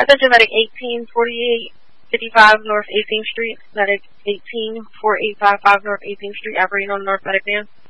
Attention Medic 184855 North 18th Street. Medic 184855 North 18th Street. Operating on North Medic Van.